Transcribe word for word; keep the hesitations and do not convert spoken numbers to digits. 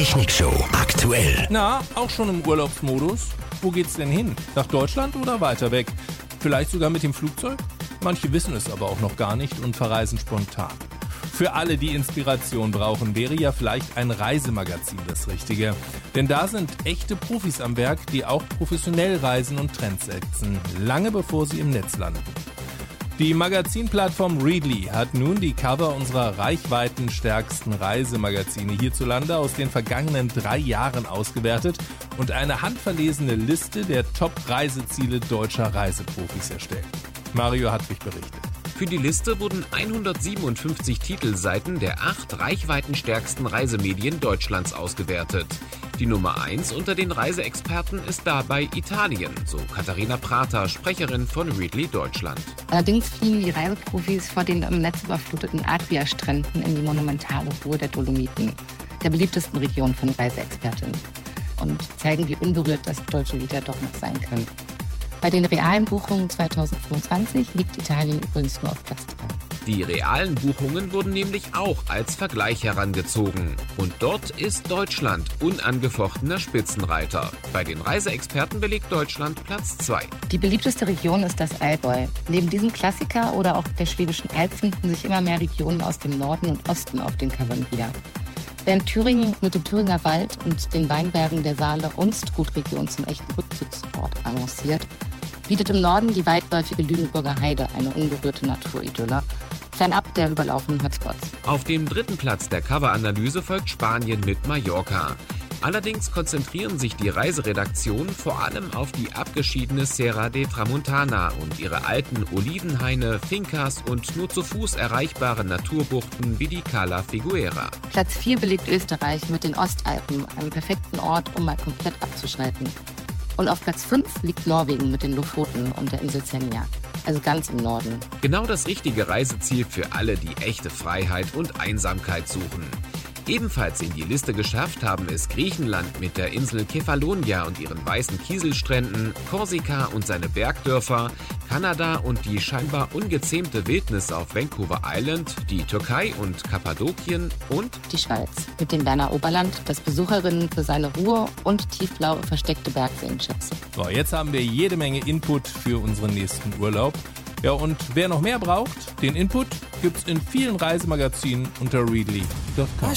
Technikshow aktuell. Na, auch schon im Urlaubsmodus? Wo geht's denn hin? Nach Deutschland oder weiter weg? Vielleicht sogar mit dem Flugzeug? Manche wissen es aber auch noch gar nicht und verreisen spontan. Für alle, die Inspiration brauchen, wäre ja vielleicht ein Reisemagazin das Richtige. Denn da sind echte Profis am Werk, die auch professionell reisen und Trends setzen, lange bevor sie im Netz landen. Die Magazinplattform Readly hat nun die Cover unserer reichweitenstärksten Reisemagazine hierzulande aus den vergangenen drei Jahren ausgewertet und eine handverlesene Liste der Top-Reiseziele deutscher Reiseprofis erstellt. Mario Hartwig berichtet. Für die Liste wurden hundertsiebenundfünfzig Titelseiten der acht reichweitenstärksten Reisemedien Deutschlands ausgewertet. Die Nummer eins unter den Reiseexperten ist dabei Italien, so Katharina Prater, Sprecherin von Readly Deutschland. Allerdings fliegen die Reiseprofis vor den im Netz überfluteten Adria-Stränden in die monumentale Ruhe der Dolomiten, der beliebtesten Region von Reiseexpertinnen, und zeigen, wie unberührt das deutsche Lied ja doch noch sein kann. Bei den realen Buchungen zweitausendfünfundzwanzig liegt Italien übrigens nur auf Platz drei. Die realen Buchungen wurden nämlich auch als Vergleich herangezogen. Und dort ist Deutschland unangefochtener Spitzenreiter. Bei den Reiseexperten belegt Deutschland Platz zwei. Die beliebteste Region ist das Allgäu. Neben diesem Klassiker oder auch der Schwäbischen Alb finden sich immer mehr Regionen aus dem Norden und Osten auf den Covern wieder. Während Thüringen mit dem Thüringer Wald und den Weinbergen der Saale und Strutregion zum echten Rückzugsort avanciert, bietet im Norden die weitläufige Lüneburger Heide eine unberührte Naturidylle, fernab der überlaufenden Hotspots. Auf dem dritten Platz der Coveranalyse folgt Spanien mit Mallorca. Allerdings konzentrieren sich die Reiseredaktionen vor allem auf die abgeschiedene Serra de Tramontana und ihre alten Olivenhaine, Fincas und nur zu Fuß erreichbare Naturbuchten wie die Cala Figuera. Platz vier belegt Österreich mit den Ostalpen, einem perfekten Ort, um mal komplett abzuschalten. Und auf Platz fünf liegt Norwegen mit den Lofoten und der Insel Senja, also ganz im Norden. Genau das richtige Reiseziel für alle, die echte Freiheit und Einsamkeit suchen. Ebenfalls in die Liste geschafft haben es Griechenland mit der Insel Kefalonia und ihren weißen Kieselstränden, Korsika und seine Bergdörfer, Kanada und die scheinbar ungezähmte Wildnis auf Vancouver Island, die Türkei und Kappadokien und die Schweiz mit dem Berner Oberland, das Besucherinnen für seine Ruhe und tiefblaue versteckte Bergseen schätzen. So, jetzt haben wir jede Menge Input für unseren nächsten Urlaub. Ja, und wer noch mehr braucht, den Input gibt's in vielen Reisemagazinen unter readly punkt com.